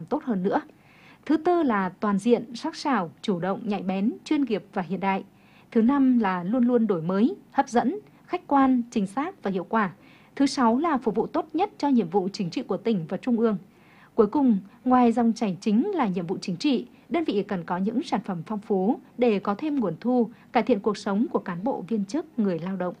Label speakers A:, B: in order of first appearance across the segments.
A: tốt hơn nữa. Thứ tư là toàn diện, sắc sảo, chủ động, nhạy bén, chuyên nghiệp và hiện đại. Thứ năm là luôn luôn đổi mới, hấp dẫn, khách quan, chính xác và hiệu quả. Thứ sáu là phục vụ tốt nhất cho nhiệm vụ chính trị của tỉnh và trung ương. Cuối cùng, ngoài dòng chảy chính là nhiệm vụ chính trị, đơn vị cần có những sản phẩm phong phú để có thêm nguồn thu, cải thiện cuộc sống của cán bộ viên chức, người lao động.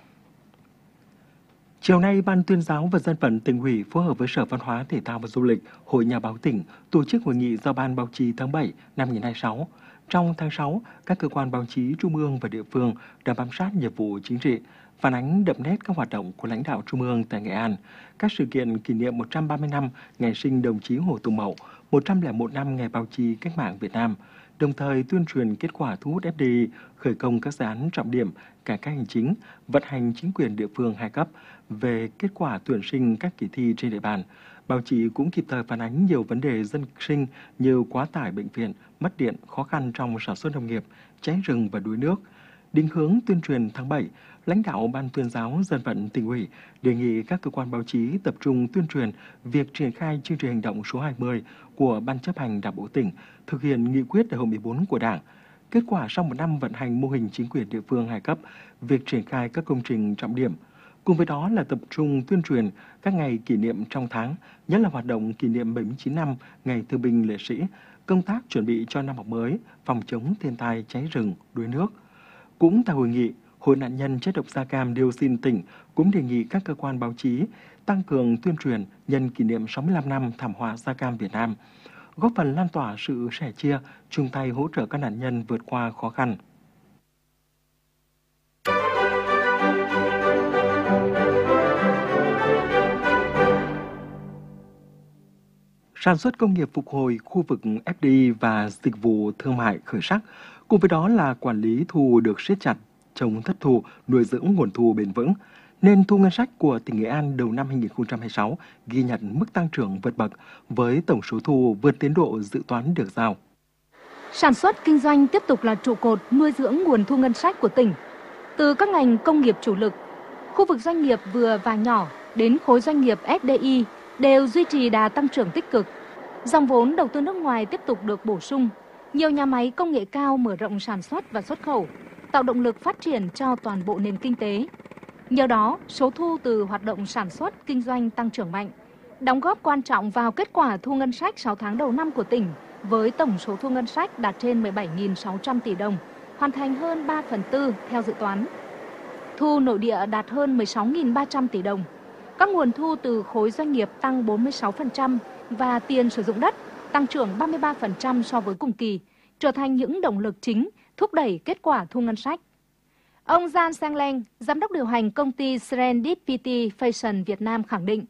B: Chiều nay, Ban Tuyên giáo và Dân vận Tỉnh ủy phối hợp với Sở Văn hóa, Thể thao và Du lịch, Hội Nhà báo tỉnh tổ chức hội nghị giao ban báo chí tháng 7 năm 2026. Trong tháng 6, các cơ quan báo chí trung ương và địa phương đã bám sát nhiệm vụ chính trị, phản ánh đậm nét các hoạt động của lãnh đạo trung ương tại Nghệ An, các sự kiện kỷ niệm 130 năm ngày sinh đồng chí Hồ Tùng Mậu, 101 năm ngày báo chí cách mạng Việt Nam, đồng thời tuyên truyền kết quả thu hút FDI, khởi công các dự án trọng điểm, cải cách hành chính, vận hành chính quyền địa phương hai cấp, về kết quả tuyển sinh các kỳ thi trên địa bàn. Báo chí cũng kịp thời phản ánh nhiều vấn đề dân sinh như quá tải bệnh viện, mất điện, khó khăn trong sản xuất nông nghiệp, cháy rừng và đuối nước. Định hướng tuyên truyền tháng 7, lãnh đạo Ban Tuyên giáo Dân vận Tỉnh ủy đề nghị các cơ quan báo chí tập trung tuyên truyền việc triển khai chương trình hành động số 20 của Ban chấp hành Đảng bộ tỉnh, thực hiện nghị quyết đại hội 14 của Đảng. Kết quả sau một năm vận hành mô hình chính quyền địa phương hai cấp, việc triển khai các công trình trọng điểm. Cùng với đó là tập trung tuyên truyền các ngày kỷ niệm trong tháng, nhất là hoạt động kỷ niệm 79 năm Ngày Thương binh Liệt sĩ, công tác chuẩn bị cho năm học mới, phòng chống thiên tai cháy rừng, đuối nước. Cũng tại hội nghị, Hội nạn nhân chất độc da cam dioxin tỉnh cũng đề nghị các cơ quan báo chí tăng cường tuyên truyền nhân kỷ niệm 65 năm thảm họa da cam Việt Nam, góp phần lan tỏa sự sẻ chia, chung tay hỗ trợ các nạn nhân vượt qua khó khăn. Sản xuất công nghiệp phục hồi, khu vực FDI và dịch vụ thương mại khởi sắc, cùng với đó là quản lý thu được siết chặt, chống thất thu, nuôi dưỡng nguồn thu bền vững, nên thu ngân sách của tỉnh Nghệ An đầu năm 2026 ghi nhận mức tăng trưởng vượt bậc với tổng số thu vượt tiến độ dự toán được giao.
A: Sản xuất kinh doanh tiếp tục là trụ cột nuôi dưỡng nguồn thu ngân sách của tỉnh. Từ các ngành công nghiệp chủ lực, khu vực doanh nghiệp vừa và nhỏ đến khối doanh nghiệp FDI đều duy trì đà tăng trưởng tích cực. Dòng vốn đầu tư nước ngoài tiếp tục được bổ sung. Nhiều nhà máy công nghệ cao mở rộng sản xuất và xuất khẩu, tạo động lực phát triển cho toàn bộ nền kinh tế. Nhờ đó, số thu từ hoạt động sản xuất, kinh doanh tăng trưởng mạnh, đóng góp quan trọng vào kết quả thu ngân sách 6 tháng đầu năm của tỉnh, với tổng số thu ngân sách đạt trên 17.600 tỷ đồng, hoàn thành hơn 3/4 theo dự toán. Thu nội địa đạt hơn 16.300 tỷ đồng. Các nguồn thu từ khối doanh nghiệp tăng 46% và tiền sử dụng đất tăng trưởng 33% so với cùng kỳ, trở thành những động lực chính thúc đẩy kết quả thu ngân sách. Ông Jan Sangleng, giám đốc điều hành công ty Serendipity Fashion Việt Nam khẳng định.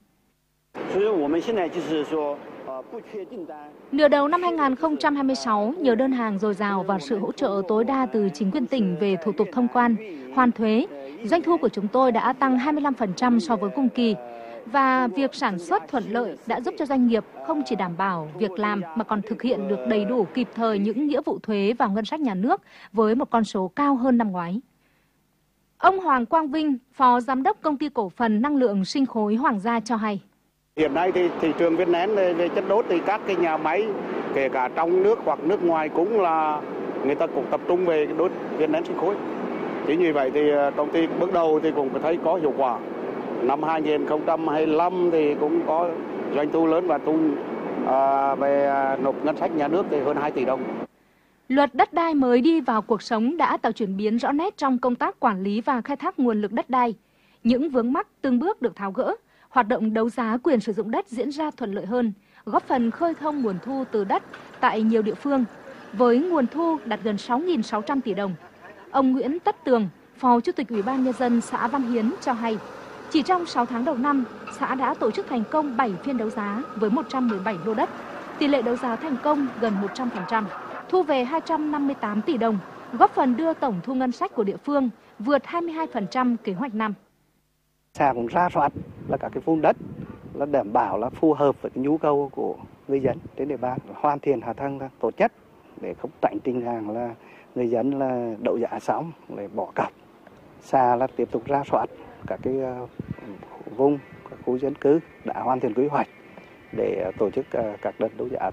A: Nửa đầu năm 2026, nhờ đơn hàng dồi dào và sự hỗ trợ tối đa từ chính quyền tỉnh về thủ tục thông quan, hoàn thuế, doanh thu của chúng tôi đã tăng 25% so với cùng kỳ. Và việc sản xuất thuận lợi đã giúp cho doanh nghiệp không chỉ đảm bảo việc làm mà còn thực hiện được đầy đủ kịp thời những nghĩa vụ thuế vào ngân sách nhà nước với một con số cao hơn năm ngoái. Ông Hoàng Quang Vinh, Phó Giám đốc Công ty Cổ phần Năng lượng Sinh khối Hoàng gia cho hay.
C: Hiện nay thì thị trường viên nén về chất đốt thì các cái nhà máy kể cả trong nước hoặc nước ngoài cũng là người ta cũng tập trung về đốt viên nén sinh khối. Chính vì vậy thì công ty bước đầu thì cũng thấy có hiệu quả. Năm 2025 thì cũng có doanh thu lớn và thu về nộp ngân sách nhà nước thì hơn 2 tỷ đồng.
A: Luật đất đai mới đi vào cuộc sống đã tạo chuyển biến rõ nét trong công tác quản lý và khai thác nguồn lực đất đai. Những vướng mắc từng bước được tháo gỡ, hoạt động đấu giá quyền sử dụng đất diễn ra thuận lợi hơn, góp phần khơi thông nguồn thu từ đất tại nhiều địa phương, với nguồn thu đạt gần 6.600 tỷ đồng. Ông Nguyễn Tất Tường, Phó Chủ tịch Ủy ban Nhân dân xã Văn Hiến cho hay, chỉ trong 6 tháng đầu năm, xã đã tổ chức thành công 7 phiên đấu giá với 117 lô đất, tỷ lệ đấu giá thành công gần 100%, thu về 258 tỷ đồng, góp phần đưa tổng thu ngân sách của địa phương vượt 22% kế hoạch năm.
D: Xã cũng ra soát là các cái vùng đất là đảm bảo là phù hợp với cái nhu cầu của người dân trên địa bàn, hoàn thiện hạ tầng là tốt nhất để không tránh tình trạng là người dân là đấu giá xong để bỏ cọc. Xã là tiếp tục ra soát các cái vùng, các khu dân cư đã hoàn thiện quy hoạch để tổ chức các đợt đấu giá